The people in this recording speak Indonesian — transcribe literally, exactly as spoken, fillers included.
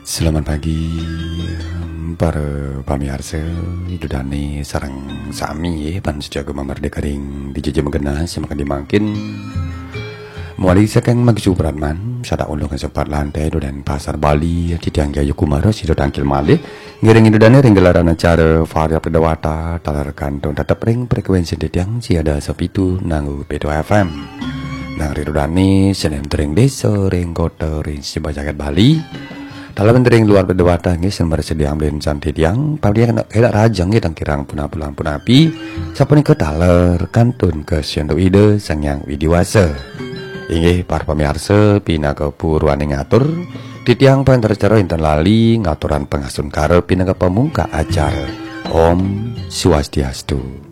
Selamat pagi para pamirsa idudane sarang sami ya pan sejago mamardeka ring dijejeh megena semakan dimangkin muali sekeng magsubran man sada ulung sempat lantai dan pasar Bali titiang gayu kumaro sido tangkil malih ngiring idudane ring gelaran acara variab pedawata talarkan ton tetep ring frekuensi titiang siada sepitu nanggu P dua F M nang ridudane senem tering desa ring kota ring sibajagat Bali dalam tering luar berdewata nggih sembari sediang ben santi tiang pabdia kena kelak rajang nggih kirang punah pulang punapi sapun ke taler kantun ke sendo ide sang yang widiwasa inggih para pamirsa pina kepuruan ngatur titiang pantercara inten lali ngaturan pengasun karep pina pemungka acara Om Swastiastu.